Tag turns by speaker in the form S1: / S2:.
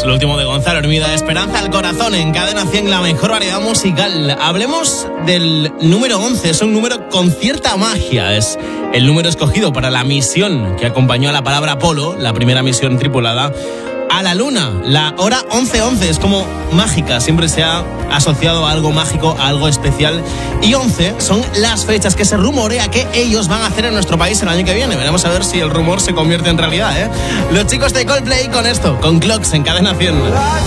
S1: Lo último de Gonzalo Hermida, Esperanza al Corazón, en Cadena 100, la mejor variedad musical. Hablemos del número 11, es un número con cierta magia. Es el número escogido para la misión que acompañó a la palabra Apolo, la primera misión tripulada a la Luna. La hora 11:11 es como mágica, siempre se ha asociado a algo mágico, a algo especial. Y 11 son las fechas que se rumorea que ellos van a hacer en nuestro país el año que viene. Veremos a ver si el rumor se convierte en realidad, ¿eh? Los chicos de Coldplay con esto, con Clocks en Cadena 100.